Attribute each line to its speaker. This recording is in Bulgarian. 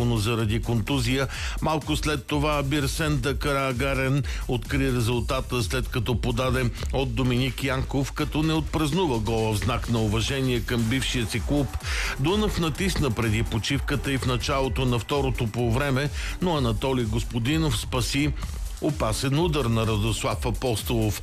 Speaker 1: предварително заради контузия. Малко след това Бирсен Карагарен откри резултата, след като подаде от Доминик Янков, като не отпразнува гола в знак на уважение към бившия си клуб. Дунав натисна преди почивката и в началото на второто полувреме, но Анатолий Господинов спаси опасен удар на Радослав Апостолов.